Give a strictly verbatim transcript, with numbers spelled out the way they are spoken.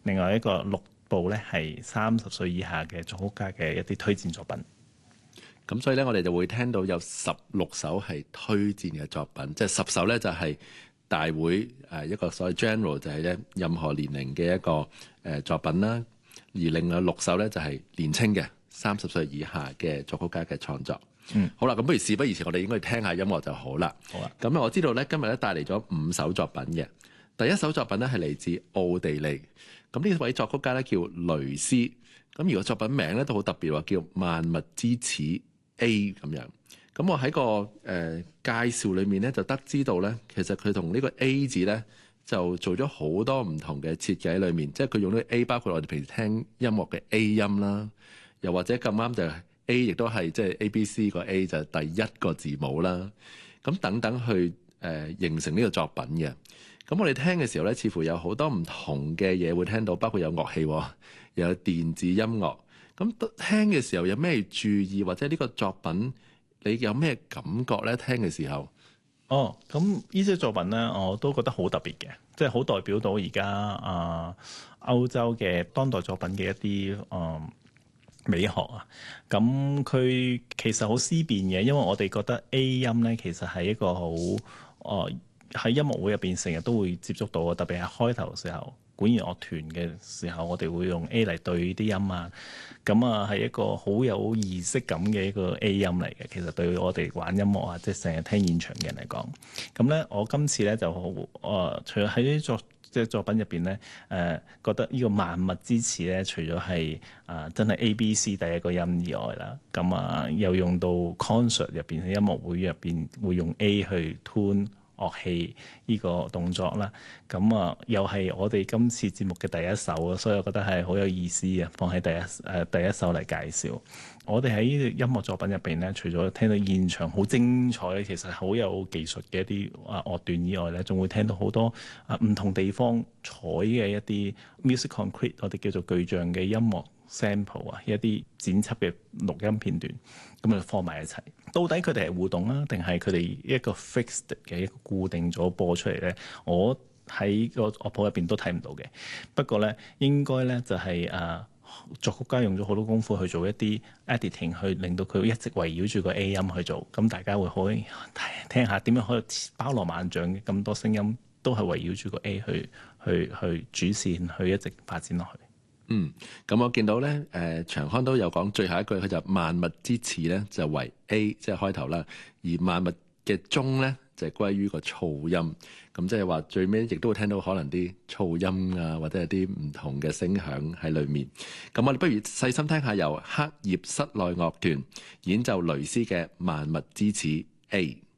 另外一個六部咧係三十歲以下嘅作曲家嘅一啲推薦作品。 咁所以咧，我哋就會聽到有十六首係推薦嘅作品，即係十首咧就係大會誒一個所謂 general 就係咧任何年齡嘅一個誒作品啦，而另外六首咧就係年青嘅三十歲以下嘅作曲家嘅創作。 嗯， 好啦，咁不如事不宜遲，我哋應該聽下音樂就好啦。 好啊。 咁我知道咧今日咧帶嚟咗五首作品嘅，第一首作品咧係嚟自奧地利，咁呢位作曲家咧叫雷斯，咁而個作品名咧都好特別喎，叫萬物之始 A 咁樣。咁我喺個誒、呃、介紹裏面咧就得知到咧，其實佢同呢個 A 字咧就做咗好多唔同嘅設計裏面，即係佢用呢個 A 包括我哋平時聽音樂嘅 A 音啦，又或者咁啱就係 A 亦都係即係 A B C 個 A 就係第一個字母啦，咁等等去誒、呃、形成呢個作品嘅。咁我哋聽嘅時候咧，似乎有好多唔同嘅嘢會聽到，包括有樂器，又有電子音樂。咁聽嘅時候有咩注意，或者呢個作品你有咩感覺咧？聽嘅時候， 哦，咁呢啲作品咧，我都覺得好特別嘅，即係好代表到而家啊歐洲嘅當代作品嘅一啲誒、呃、美學啊。咁佢其實好思辨嘅，因為我哋覺得 A 音咧其實係一個好誒喺音樂會入邊成日都會接觸到嘅，特別係開頭嘅時候。管弦樂團嘅時候，我哋會用 A 嚟對啲音啊，咁啊係一個好有儀式感嘅一個 A 音嚟嘅。其實對我哋玩音樂啊，即係成日聽現場嘅人嚟講，咁咧我今次咧就好誒、呃，除咗喺啲作即係作品入邊咧，誒、呃、覺得呢個萬物之始咧，除咗係啊真係 A B C 第一個音以外啦，咁啊又用到 concert 入邊喺音樂會入邊會用 A 去 tune樂器呢個動作啦，咁啊又係我哋今次節目嘅第一首啊，所以我覺得係好有意思啊，放喺第一誒、呃、第一首嚟介紹。我哋喺呢個音樂作品入邊咧，除咗聽到現場好精彩，其實好有技術嘅一啲啊樂段以外咧，仲會聽到好多啊唔同地方採嘅一啲 music concrete，我哋叫做巨匠嘅音樂 sample 啊，一啲剪輯嘅錄音片段，咁啊放埋一齊。到底佢哋係互動啊，定係佢哋一個 fixed 嘅一個固定咗播出嚟咧？我喺個樂譜入邊都睇唔到嘅。不過咧，應該咧就係、是、啊作曲家用咗好多功夫去做一啲 editing，去令到佢一直圍繞住個 A 音去做。咁大家會可以聽下點樣可以包羅萬象嘅咁多聲音，都係圍繞住個 A 去去去主線去一直發展落去。 嗯，咁我見到咧，誒、呃、長康都有講最後一句，佢就萬物之始咧就為 A，即係開頭啦，而萬物嘅終咧就係歸於個噪音，咁即係話最尾亦都會聽到可能啲噪音啊，或者係啲唔同嘅聲響喺裏面。咁我哋不如細心聽下由黑葉室內樂團演奏雷斯嘅萬物之始 A。